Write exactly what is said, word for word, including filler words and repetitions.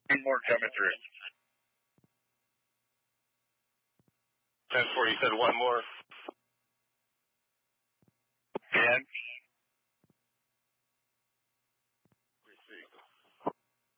One more coming through. ten four, you said one more? ten